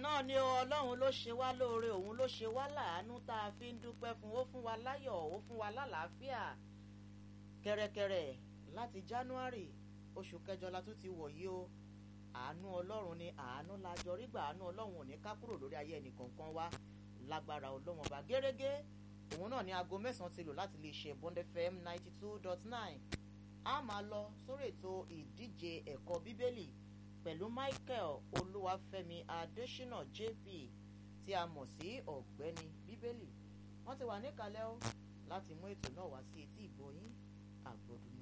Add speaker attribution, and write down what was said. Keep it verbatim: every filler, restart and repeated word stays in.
Speaker 1: náà ni Ọlọ́run ló ṣe wá lóore, òun ló ṣe wá láàánú tá a fi ń dúpẹ́ fún. Ó fún wa láyọ̀, ó fún wa lálàáfíà kẹ̀rẹ̀kẹ̀rẹ̀ láti January oṣù kẹjọ la tún ti wọ̀ yìí o. Àánú Ọlọ́run ni, àánú la jọ rí gbà. Àánú Ọlọ́run ò ní ká kúrò lórí ayé ẹnìkankan wa lágbára Ọlọ́run ọba. Gẹ́rẹ́gẹ́ òun náà ni aago mẹ́sàn-án ti lò láti lè ṣe Bond F M ninety two dot nine. A máa lọ sórí ètò ìdíje ẹ̀kọ́ bíbélì pẹ̀lú Michael Olúwafẹ́mi Adésínà J P tí a mọ̀ sí ọ̀gbẹ́ni bíbélì. Wọ́n ti wà níkàlẹ̀ o láti mú ètò náà wá sí etí ìgbọ́ yín. Àgbọ̀dù.